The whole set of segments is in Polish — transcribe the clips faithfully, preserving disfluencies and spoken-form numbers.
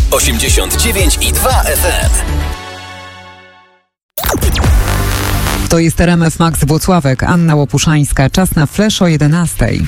osiemdziesiąt dziewięć i dwa F M. To jest R M F Max Włocławek, Anna Łopuszańska. Czas na flash o jedenastej.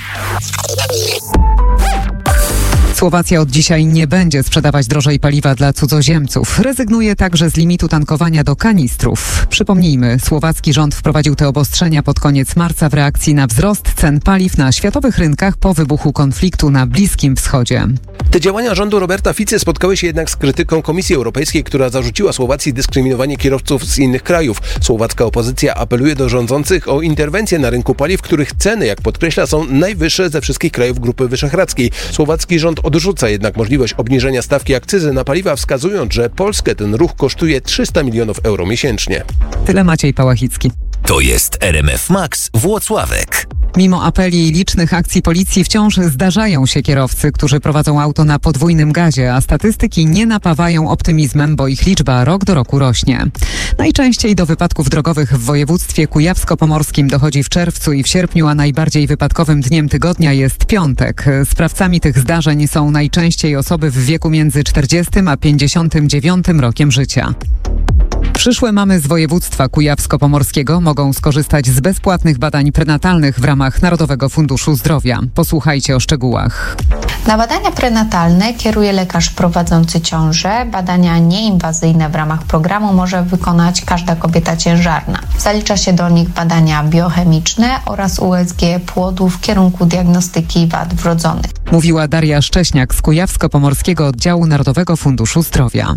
Słowacja od dzisiaj nie będzie sprzedawać drożej paliwa dla cudzoziemców. Rezygnuje także z limitu tankowania do kanistrów. Przypomnijmy, słowacki rząd wprowadził te obostrzenia pod koniec marca w reakcji na wzrost cen paliw na światowych rynkach po wybuchu konfliktu na Bliskim Wschodzie. Te działania rządu Roberta Ficy spotkały się jednak z krytyką Komisji Europejskiej, która zarzuciła Słowacji dyskryminowanie kierowców z innych krajów. Słowacka opozycja apeluje do rządzących o interwencję na rynku paliw, których ceny, jak podkreśla, są najwyższe ze wszystkich krajów Grupy Wyszehradzkiej. Słowacki rząd odrzuca jednak możliwość obniżenia stawki akcyzy na paliwa, wskazując, że Polskę ten ruch kosztuje trzysta milionów euro miesięcznie. Tyle Maciej Pałachicki. To jest R M F Max Włocławek. Mimo apeli i licznych akcji policji wciąż zdarzają się kierowcy, którzy prowadzą auto na podwójnym gazie, a statystyki nie napawają optymizmem, bo ich liczba rok do roku rośnie. Najczęściej do wypadków drogowych w województwie kujawsko-pomorskim dochodzi w czerwcu i w sierpniu, a najbardziej wypadkowym dniem tygodnia jest piątek. Sprawcami tych zdarzeń są najczęściej osoby w wieku między czterdziestym a pięćdziesiątym dziewiątym rokiem życia. Przyszłe mamy z województwa kujawsko-pomorskiego mogą skorzystać z bezpłatnych badań prenatalnych w ramach Narodowego Funduszu Zdrowia. Posłuchajcie o szczegółach. Na badania prenatalne kieruje lekarz prowadzący ciążę. Badania nieinwazyjne w ramach programu może wykonać każda kobieta ciężarna. Zalicza się do nich badania biochemiczne oraz U S G płodu w kierunku diagnostyki wad wrodzonych. Mówiła Daria Szcześniak z Kujawsko-Pomorskiego Oddziału Narodowego Funduszu Zdrowia.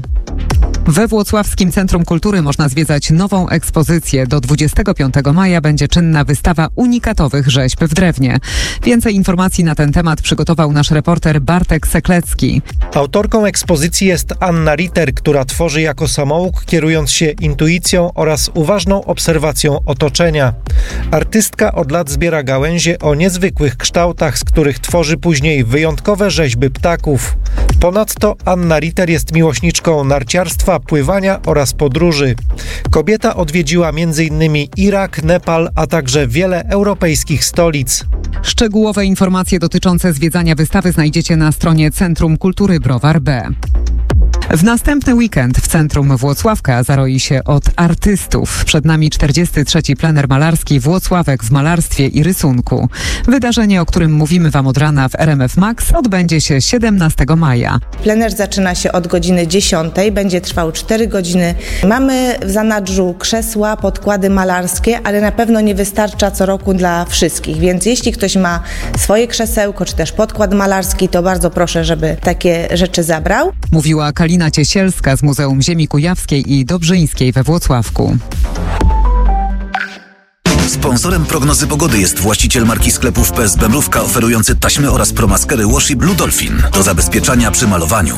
We Włocławskim Centrum Kultury można zwiedzać nową ekspozycję. Do dwudziestego piątego maja będzie czynna wystawa unikatowych rzeźb w drewnie. Więcej informacji na ten temat przygotował nasz reporter Bartek Seklecki. Autorką ekspozycji jest Anna Ritter, która tworzy jako samouk, kierując się intuicją oraz uważną obserwacją otoczenia. Artystka od lat zbiera gałęzie o niezwykłych kształtach, z których tworzy później wyjątkowe rzeźby ptaków. Ponadto Anna Ritter jest miłośniczką narciarstwa, pływania oraz podróży. Kobieta odwiedziła między innymi Irak, Nepal, a także wiele europejskich stolic. Szczegółowe informacje dotyczące zwiedzania wystawy znajdziecie na stronie Centrum Kultury Browar B. W następny weekend w centrum Włocławka zaroi się od artystów. Przed nami czterdziesty trzeci plener malarski Włocławek w malarstwie i rysunku. Wydarzenie, o którym mówimy Wam od rana w R M F Max, odbędzie się siedemnastego maja. Plener zaczyna się od godziny dziesiątej, będzie trwał cztery godziny. Mamy w zanadrzu krzesła, podkłady malarskie, ale na pewno nie wystarcza co roku dla wszystkich, więc jeśli ktoś ma swoje krzesełko czy też podkład malarski, to bardzo proszę, żeby takie rzeczy zabrał. Mówiła Kalina Ciesielska z Muzeum Ziemi Kujawskiej i Dobrzyńskiej we Włocławku. Sponsorem prognozy pogody jest właściciel marki sklepów P S Bemrówka, oferujący taśmy oraz promaskery Wash i Blue Dolphin do zabezpieczania przy malowaniu.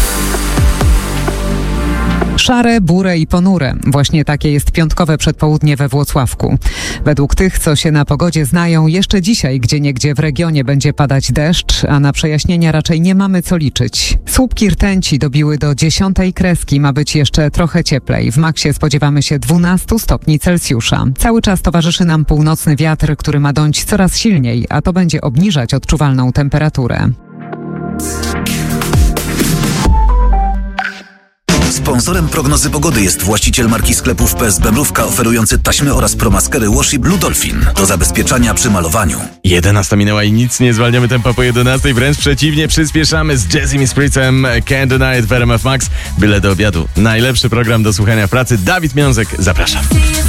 Szare, bure i ponure. Właśnie takie jest piątkowe przedpołudnie we Włocławku. Według tych, co się na pogodzie znają, jeszcze dzisiaj gdzieniegdzie w regionie będzie padać deszcz, a na przejaśnienia raczej nie mamy co liczyć. Słupki rtęci dobiły do dziesiątej kreski, ma być jeszcze trochę cieplej. W maksie spodziewamy się dwunastu stopni Celsjusza. Cały czas towarzyszy nam północny wiatr, który ma dąć coraz silniej, a to będzie obniżać odczuwalną temperaturę. Sponsorem prognozy pogody jest właściciel marki sklepów P S Bemrówka, oferujący taśmy oraz promaskery Wash i Blue Dolphin do zabezpieczania przy malowaniu. jedenasta minęła i nic, nie zwalniamy tempa po jedenastej, wręcz przeciwnie, przyspieszamy z Jazzym i Spritzem Can't Deny It w R M F Max. Byle do obiadu. Najlepszy program do słuchania w pracy. Dawid Miązek, zapraszam.